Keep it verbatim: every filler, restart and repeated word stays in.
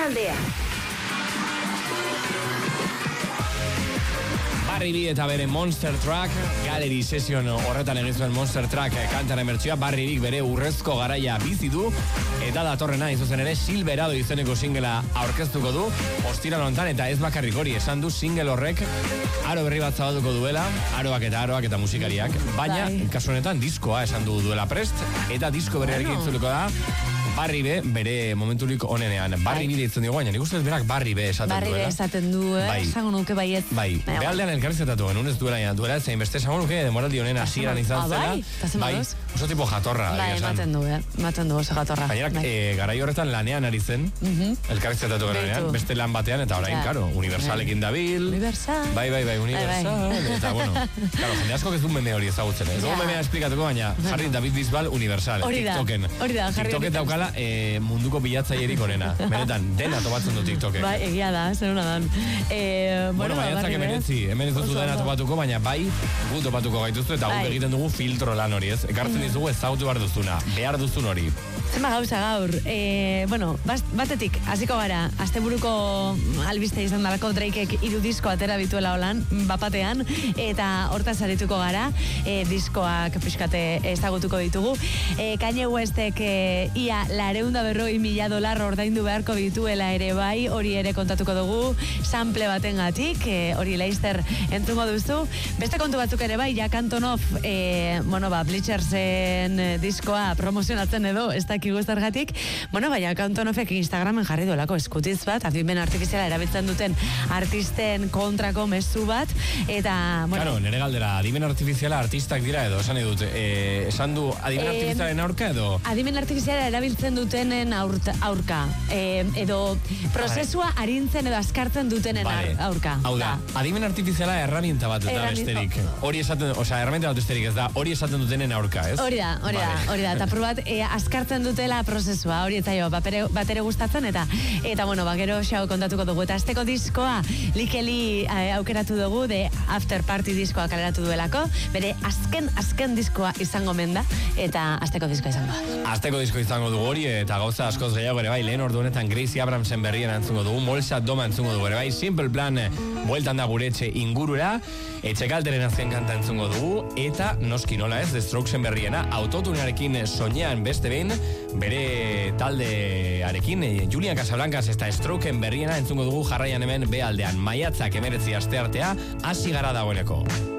taldea. Barry B eta bere Monster Truck, Gallery Session horretan egin zuen Monster Truck kantaren bertsioa. Barry B bere urrezko garaia bizi du, eta datorrena izuzen ere Silverado izeneko singela aurkeztuko du, ostiral honetan, eta ez bakarrik hori, esan du single horrek aro berri bat zabalduko duela, aroak eta aroak eta musikariak, baina kasu honetan diskoa esan du duela prest, eta disko berriarekin itzuliko da Barry B bere momenturik onenean. Barry B ditzen dugu, baina nik uste berak Barry B esaten Barry duela. B esaten du, eh? Esango nuke baiet. Bai, behaldean elkarrizetatu genuen ez duela, duela zein beste esango nuke demoraldi honen hasieran izan zela. Bai, oso tipo jatorra. Bai, ematen du, eh? Ematen du oso jatorra. Baina, garai horretan lanean ari zen, elkarrizetatu genuenean, beste lan batean, eta orain, karo, Universalekin dabil. Universal. Bai, bai, bai, Universal. Eta, bueno, karo, jende asko ez du meme hori ezagutzen, ez dugu memea esplikatuko, baina Harry David Bisbal Universal, TikToken. Hori da, Harry. TikToken daukala E, munduko bilatzailerik onena. Benetan, dena topatzen du TikTokek. Bai, egia da, zer una dan. E, bueno, bueno baina etzak emeretzi, hemen ez duzu dena topatuko, baina bai, gu topatuko gaituztu, eta gu egiten dugu filtro lan hori, ez? Ekartzen dizugu ezagutu behar duzuna, behar duzun hori. Zema gauza gaur, e, bueno, batetik, hasiko gara, asteburuko albiste izan dalako Drakeek hiru disko atera bituela holan, bapatean, eta hortaz arituko gara, e, diskoak pixkate ezagutuko ditugu. E, Kanye Westek e, ia lareunda berroi mila dolar ordaindu beharko dituela ere bai, hori ere kontatuko dugu, sample baten gatik, e, hori Leister entzungo duzu. Beste kontu batzuk ere bai, Jack Antonoff, e, bueno, ba, Bleachersen e, diskoa promozionatzen edo, ez dakigu zergatik, bueno, bai, Jack Antonoffek Instagramen jarri duelako eskutiz bat, adimen artifiziala erabiltzen duten artisten kontrako mezu bat, eta, bueno... Claro, nere galdera, adimen artifiziala artistak dira edo, esan edut, e, esan du adimen e, artifizialen aurka edo? Adimen artifiziala erabiltzen dutenen aurta, aurka, e, edo prozesua vale. arintzen edo askartzen dutenen vale. aurka. Hau da, da, adimen artifiziala erraminta bat eta besterik. Hori esaten, osea, erraminta bat besterik ez da, hori esaten dutenen aurka, ez? Hori da, hori vale. da, hori da, eta probat, e, askartzen dutela prozesua, hori eta jo, bat ere gustatzen, eta, eta bueno, bakero xau kontatuko dugu, eta azteko diskoa, likeli e, aukeratu dugu, de After Party diskoa kaleratu duelako, bere azken, azken diskoa izango menda, eta azteko diskoa izango. Azteko disko izango dugu hori, eta gauza askoz gehiago ere bai, lehen ordu honetan Gracie Abramsen berrien antzungo dugu, Molsat Doma antzungo dugu ere bai, Simple Plan bueltan da gure etxe ingurura, etxe kalteren azken kanta antzungo dugu, eta noski nola ez, The Strokesen berriena, autotunearekin soinean beste behin, bere taldearekin, Julian Casablancas eta Strokeen berriena entzungo dugu jarraian hemen behaldean, maiatzak emeretzi asteartea, hasi gara dagoeneko.